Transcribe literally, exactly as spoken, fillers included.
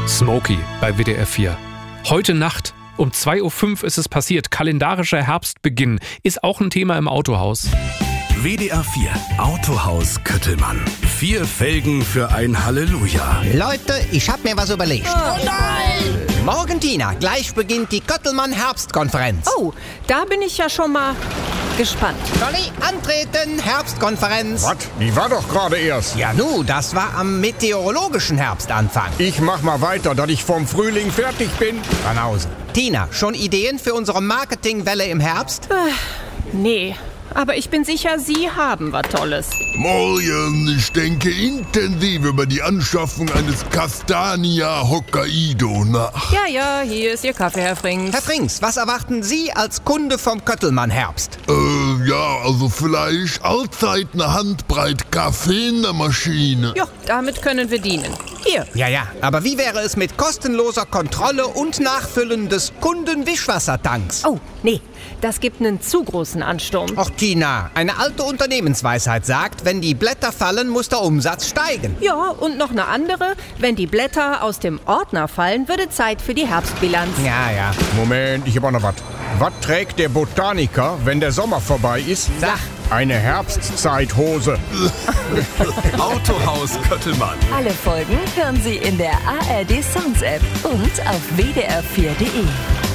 Smokey bei W D R vier. Heute Nacht um zwei Uhr fünf ist es passiert. Kalendarischer Herbstbeginn ist auch ein Thema im Autohaus. W D R vier Autohaus Köttelmann. Vier Felgen für ein Halleluja. Leute, ich hab mir was überlegt. Oh nein! Morgen, Tina, gleich beginnt die Köttelmann-Herbstkonferenz. Oh, da bin ich ja schon mal gespannt. Dolly, antreten, Herbstkonferenz. Was? Die war doch gerade erst. Ja nu, das war am meteorologischen Herbstanfang. Ich mach mal weiter, dass ich vom Frühling fertig bin. Banausen. Tina, schon Ideen für unsere Marketingwelle im Herbst? Äh, nee, aber ich bin sicher, Sie haben was Tolles. Morgen, ich denke intensiv über die Anschaffung eines Castania Hokkaido nach. Ja, ja, hier ist Ihr Kaffee, Herr Frings. Herr Frings, was erwarten Sie als Kunde vom Köttelmann-Herbst? Äh, ja, also vielleicht allzeit eine Handbreit Kaffee in der Maschine. Ja, damit können wir dienen. Hier. Ja, ja, aber wie wäre es mit kostenloser Kontrolle und Nachfüllen des Kundenwischwassertanks? Oh, nee, das gibt einen zu großen Ansturm. Och, Tina, eine alte Unternehmensweisheit sagt, wenn die Blätter fallen, muss der Umsatz steigen. Ja, und noch eine andere. Wenn die Blätter aus dem Ordner fallen, würde Zeit für die Herbstbilanz. Ja, ja. Moment, ich hab auch noch was. Was trägt der Botaniker, wenn der Sommer vorbei ist? Sag. Eine Herbstzeithose. Autohaus Köttelmann. Alle Folgen hören Sie in der A R D Sounds App und auf w d r vier punkt d e.